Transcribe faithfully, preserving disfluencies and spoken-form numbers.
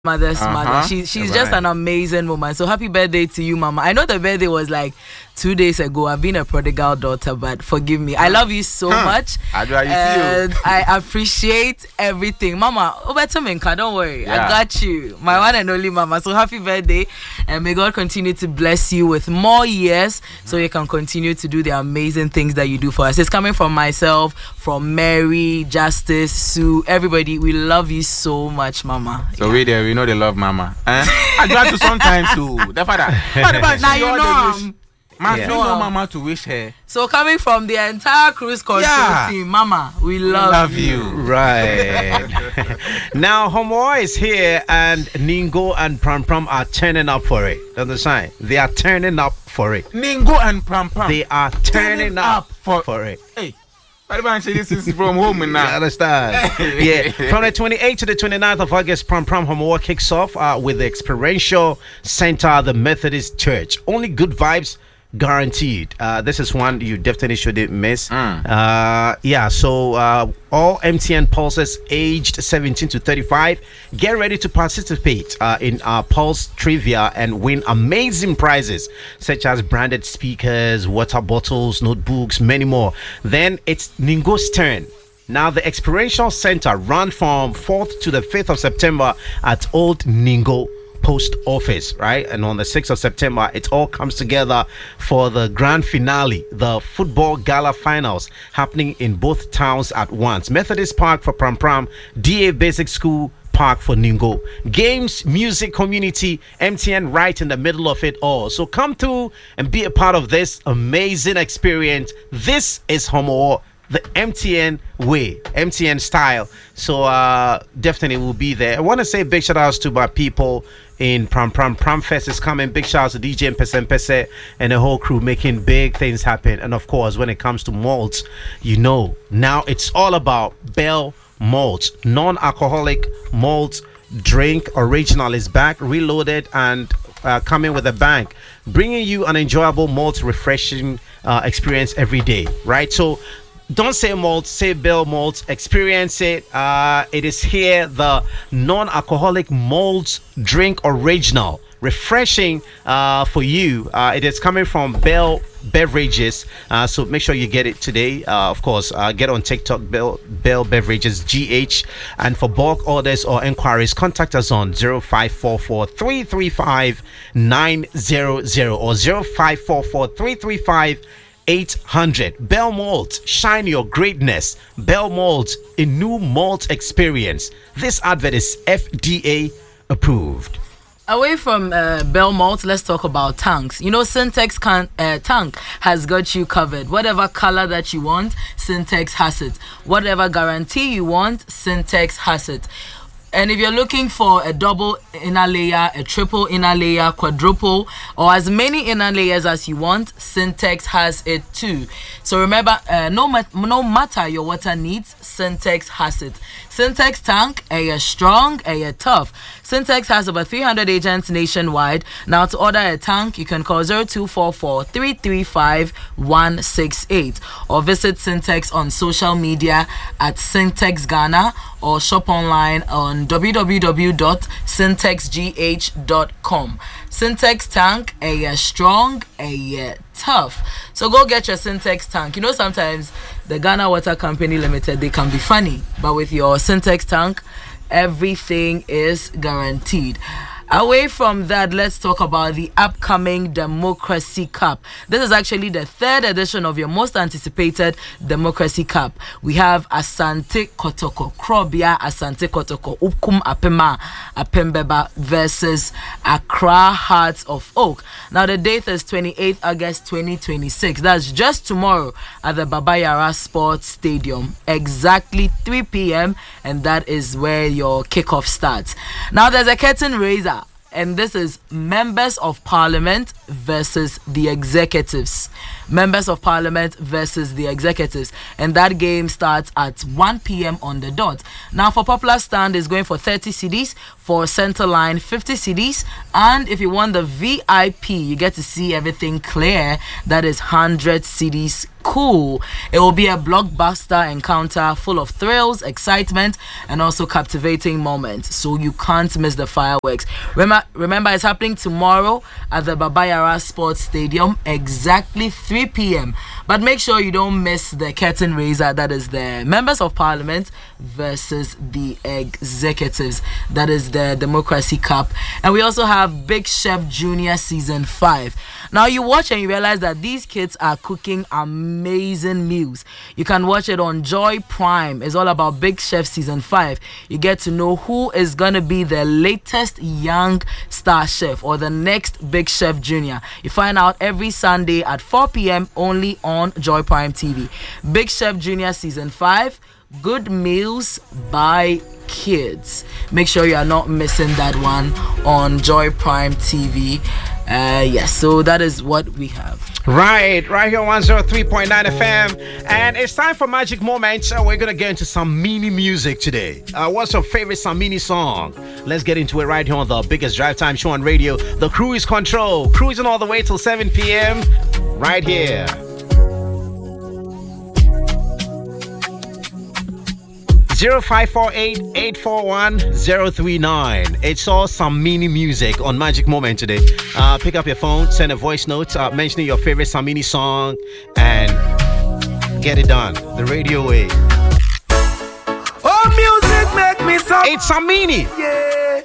mother's Uh-huh. mother. She, she's Right. just an amazing woman. So happy birthday to you, Mama. I know the birthday was like two days ago. I've been a prodigal daughter, but forgive me. I love you so Huh. much. How do I see and you? I appreciate everything. Mama, Obeto don't worry. I Yeah. got you. My one and only Mama. So happy birthday. And may God continue to bless you with more years so you can continue to do the amazing things that you do for us. It's coming from myself, from Mary, Justice, Sue, everybody. We love you so much, Mama. So we there, we know they love Mama. Eh? I got to sometimes to the father. But the man, Now she you all know the wish. I'm- Man, Yeah. you know Mama to wish her. So coming from the entire cruise control Yeah. team, Mama, we love, love you. you. Right. Now, Homo is here and Ningo and Pram Pram are turning up for it. Understand? They are turning up for it. Ningo and Pram Pram. They are turning up for, for it. Hey, but the man say this is from home You now. understand? Yeah. From the twenty-eighth to the twenty-ninth of August, Pram Pram Homo kicks off uh, with the Experiential Center at the Methodist Church. Only good vibes guaranteed. Uh, this is one you definitely shouldn't miss. Mm. Uh, yeah, so uh, all M T N pulses aged seventeen to thirty-five, get ready to participate uh, in our Pulse Trivia and win amazing prizes such as branded speakers, water bottles, notebooks, many more. Then it's Ningo's turn. Now, the Experiential Center run from fourth to the fifth of September at Old Ningo Post Office, right? And on the sixth of September, it all comes together for the grand finale, the football gala finals happening in both towns at once. Methodist Park for Pram Pram, D A Basic School Park for Ningo. Games, music, community, M T N right in the middle of it all. So come through and be a part of this amazing experience. This is Homo, the M T N way, M T N style. So uh definitely will be there. I want to say big shout outs to my people in Pram Pram. Pram Fest is coming. Big shout outs to D J Mpese Mpese and the whole crew making big things happen. And of course, when it comes to malts, you know, now it's all about Bell Malt, non-alcoholic malt drink. Original is back, reloaded, and uh, coming with a bang, bringing you an enjoyable malt refreshing uh, experience every day, right? So don't say malt, say Bell Malt. Experience it. Uh, it is here, the non-alcoholic malt drink original, refreshing uh, for you. Uh, it is coming from Bell Beverages, uh, so make sure you get it today. Uh, of course, uh, get on TikTok, Bell Bell Beverages G H, and for bulk orders or enquiries, contact us on zero five four four, three three five, nine zero zero or zero five four four, three three five, eight hundred. Bell Malt, shine your greatness. Bell Malt, a new malt experience. This advert is F D A approved. Away from uh, Belmont, let's talk about tanks. You know, Syntex can, uh, tank has got you covered. Whatever color that you want, Syntex has it. Whatever guarantee you want, Syntex has it. And if you're looking for a double inner layer, a triple inner layer, quadruple, or as many inner layers as you want, Syntex has it too. So remember, uh, no, mat- no matter your water needs, Syntex has it. Syntex tank, a year strong, a year tough. Syntex has over three hundred agents nationwide. Now to order a tank, you can call zero two four four, three three five, one six eight or visit Syntex on social media at Syntex Ghana or shop online on w w w dot syntex g h dot com. Syntex tank, a year strong, a year tough. So go get your Syntex tank. You know, sometimes the Ghana Water Company Limited, they can be funny, but with your Syntex tank, everything is guaranteed. Away from that, let's talk about the upcoming Democracy Cup. This is actually the third edition of your most anticipated Democracy Cup. We have Asante Kotoko, Krobia Asante Kotoko, Ukum Apema Apembeba versus Accra Hearts of Oak. Now the date is twenty-eighth August twenty twenty-six. That's just tomorrow at the Baba Yara Sports Stadium, exactly three p.m. and that is where your kickoff starts. Now there's a curtain raiser, and this is members of parliament versus the executives. Members of Parliament versus the executives. And that game starts at one p.m. on the dot. Now, for popular stand, is going for thirty cedis. For center line, fifty cedis. And if you want the V I P, you get to see everything clear. That is one hundred cedis. Cool. It will be a blockbuster encounter full of thrills, excitement, and also captivating moments. So you can't miss the fireworks. Remember, remember it's happening tomorrow at the Babayara Sports Stadium, exactly three p.m. But make sure you don't miss the curtain raiser. That is the members of Parliament versus the executives. That is the Democracy Cup. And we also have Big Chef Junior Season five. Now you watch and you realize that these kids are cooking amazing meals. You can watch it on Joy Prime. It's all about Big Chef Season five. You get to know who is going to be the latest young star chef or the next Big Chef Junior. You find out every Sunday at four p.m. only on Joy Prime T V. Big Chef Junior Season five. Good meals by kids. Make sure you are not missing that one on Joy Prime T V. Uh, yes, so that is what we have. Right, right here on one oh three point nine F M. And it's time for Magic Moments. Uh, we're going to get into some mini music today. Uh, what's your favorite Samini song? Let's get into it right here on the biggest drive time show on radio. The Cruise Control. Cruising all the way till seven p.m. right here. zero five four eight, eight four one, zero three nine. It's all Samini music on Magic Moment today. Uh, pick up your phone, send a voice note uh, mentioning your favorite Samini song, and get it done the radio way. Oh, music make me so. It's Samini. Yeah.